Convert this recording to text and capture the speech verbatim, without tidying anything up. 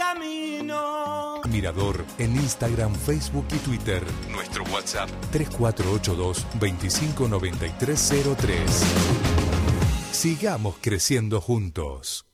camino. Mirador en Instagram, Facebook y Twitter. Nuestro WhatsApp tres cuatro ocho dos, veinticinco noventa y tres cero tres. Sigamos creciendo juntos.